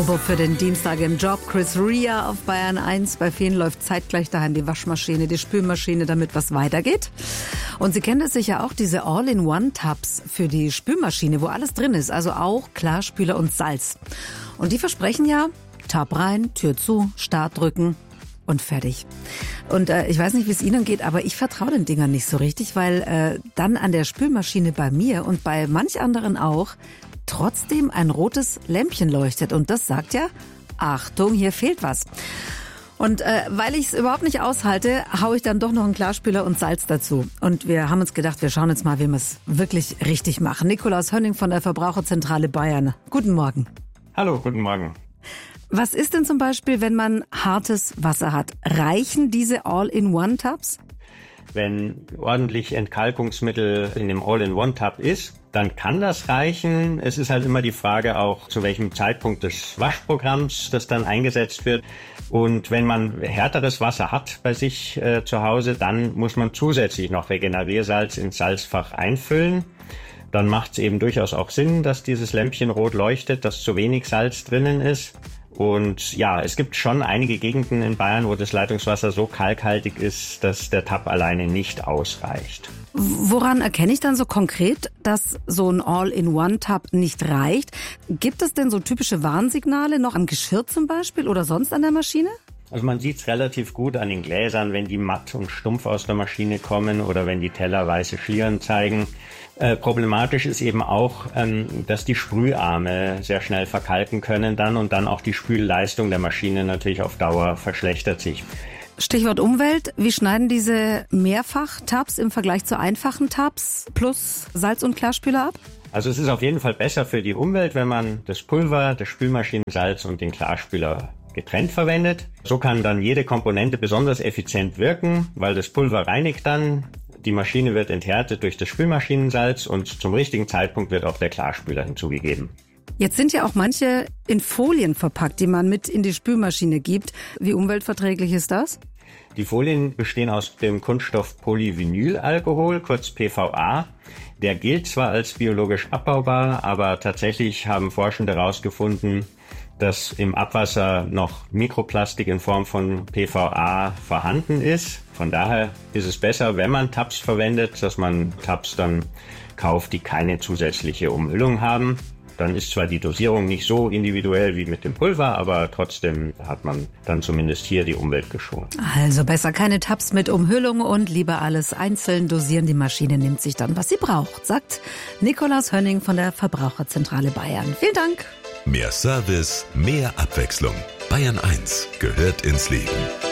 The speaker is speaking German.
Tempo für den Dienstag im Job. Chris Rea auf Bayern 1. Bei vielen läuft zeitgleich daheim die Waschmaschine, die Spülmaschine, damit was weitergeht. Und Sie kennen es sicher auch, diese All-in-One-Tabs für die Spülmaschine, wo alles drin ist. Also auch Klarspüler und Salz. Und die versprechen ja, Tab rein, Tür zu, Start drücken und fertig. Und ich weiß nicht, wie es Ihnen geht, aber ich vertraue den Dingern nicht so richtig, weil dann an der Spülmaschine bei mir und bei manch anderen auch trotzdem ein rotes Lämpchen leuchtet. Und das sagt ja, Achtung, hier fehlt was. Und weil ich es überhaupt nicht aushalte, haue ich dann doch noch einen Klarspüler und Salz dazu. Und wir haben uns gedacht, wir schauen jetzt mal, wie wir es wirklich richtig machen. Nikolaus Hönning von der Verbraucherzentrale Bayern. Guten Morgen. Hallo, guten Morgen. Was ist denn zum Beispiel, wenn man hartes Wasser hat? Reichen diese All-in-One-Tabs? Wenn ordentlich Entkalkungsmittel in dem All-in-One-Tab ist, dann kann das reichen. Es ist halt immer die Frage auch, zu welchem Zeitpunkt des Waschprogramms das dann eingesetzt wird. Und wenn man härteres Wasser hat bei sich zu Hause, dann muss man zusätzlich noch Regeneriersalz ins Salzfach einfüllen. Dann macht es eben durchaus auch Sinn, dass dieses Lämpchen rot leuchtet, dass zu wenig Salz drinnen ist. Und ja, es gibt schon einige Gegenden in Bayern, wo das Leitungswasser so kalkhaltig ist, dass der Tab alleine nicht ausreicht. Woran erkenne ich dann so konkret, dass so ein All-in-One-Tab nicht reicht? Gibt es denn so typische Warnsignale noch am Geschirr zum Beispiel oder sonst an der Maschine? Also man sieht es relativ gut an den Gläsern, wenn die matt und stumpf aus der Maschine kommen oder wenn die Teller weiße Schlieren zeigen. Problematisch ist eben auch, dass die Sprüharme sehr schnell verkalken können dann und dann auch die Spülleistung der Maschine natürlich auf Dauer verschlechtert sich. Stichwort Umwelt. Wie schneiden diese Mehrfach-Tabs im Vergleich zu einfachen Tabs plus Salz- und Klarspüler ab? Also es ist auf jeden Fall besser für die Umwelt, wenn man das Pulver, das Spülmaschinensalz und den Klarspüler getrennt verwendet. So kann dann jede Komponente besonders effizient wirken, weil das Pulver reinigt dann. Die Maschine wird enthärtet durch das Spülmaschinensalz und zum richtigen Zeitpunkt wird auch der Klarspüler hinzugegeben. Jetzt sind ja auch manche in Folien verpackt, die man mit in die Spülmaschine gibt. Wie umweltverträglich ist das? Die Folien bestehen aus dem Kunststoff Polyvinylalkohol, kurz PVA. Der gilt zwar als biologisch abbaubar, aber tatsächlich haben Forschende herausgefunden, dass im Abwasser noch Mikroplastik in Form von PVA vorhanden ist. Von daher ist es besser, wenn man Tabs verwendet, dass man Tabs dann kauft, die keine zusätzliche Umhüllung haben. Dann ist zwar die Dosierung nicht so individuell wie mit dem Pulver, aber trotzdem hat man dann zumindest hier die Umwelt geschont. Also besser keine Tabs mit Umhüllung und lieber alles einzeln dosieren. Die Maschine nimmt sich dann, was sie braucht, sagt Nikolaus Hönning von der Verbraucherzentrale Bayern. Vielen Dank. Mehr Service, mehr Abwechslung. Bayern 1 gehört ins Leben.